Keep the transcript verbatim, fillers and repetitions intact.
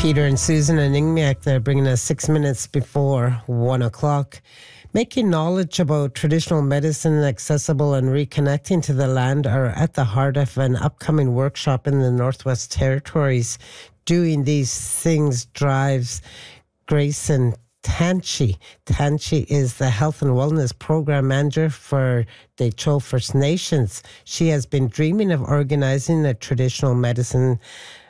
Peter and Susan and Ingmiak, they're bringing us six minutes before one o'clock. Making knowledge about traditional medicine accessible and reconnecting to the land are at the heart of an upcoming workshop in the Northwest Territories. Doing these things drives Grayson Tanchi. Tanchi is the Health and Wellness Program Manager for the Cho First Nations. She has been dreaming of organizing a traditional medicine